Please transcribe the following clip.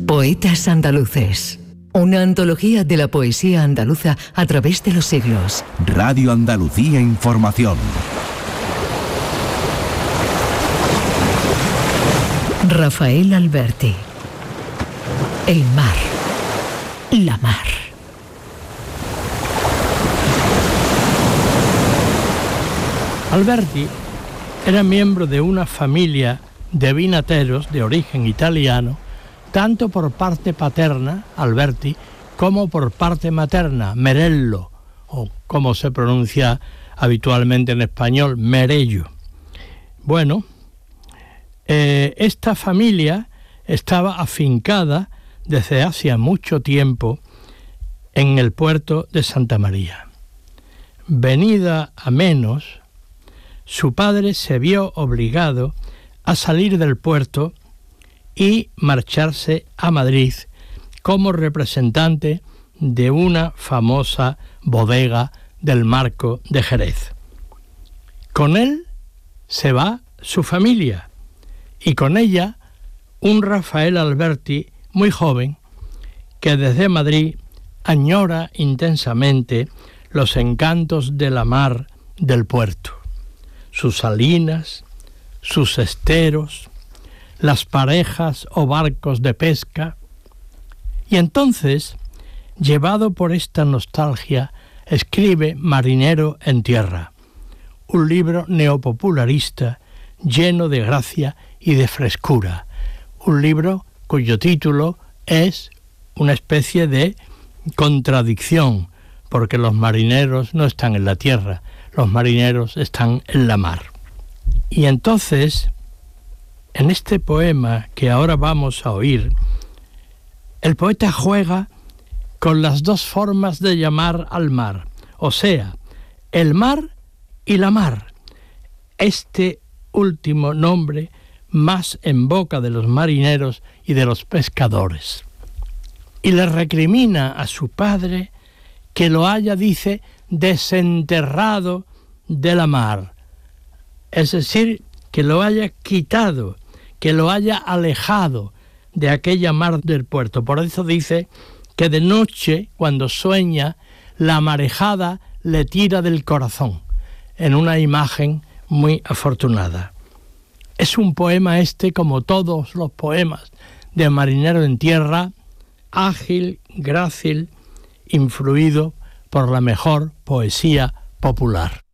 Poetas andaluces. Una antología de la poesía andaluza a través de los siglos. Radio Andalucía Información. Rafael Alberti. El mar. La mar. Alberti era miembro de una familia de vinateros de origen italiano, tanto por parte paterna, Alberti, como por parte materna, Merello, o como se pronuncia habitualmente en español, Merello. Bueno, esta familia estaba afincada desde hacía mucho tiempo en el puerto de Santa María. Venida a menos, su padre se vio obligado a salir del puerto y marcharse a Madrid como representante de una famosa bodega del Marco de Jerez. Con él se va su familia y con ella un Rafael Alberti muy joven que desde Madrid añora intensamente los encantos de la mar del puerto, sus salinas, sus esteros, las parejas o barcos de pesca. Y entonces, llevado por esta nostalgia, escribe Marinero en tierra, un libro neopopularista lleno de gracia y de frescura, un libro cuyo título es una especie de contradicción, porque los marineros no están en la tierra, los marineros están en la mar. Y entonces, en este poema que ahora vamos a oír, el poeta juega con las dos formas de llamar al mar, o sea, el mar y la mar, este último nombre más en boca de los marineros y de los pescadores. Y le recrimina a su padre que lo haya, dice, desenterrado de la mar, es decir, que lo haya quitado, que lo haya alejado de aquella mar del puerto. Por eso dice que de noche, cuando sueña, la marejada le tira del corazón, en una imagen muy afortunada. Es un poema este, como todos los poemas de Marinero en tierra, ágil, grácil, influido por la mejor poesía popular.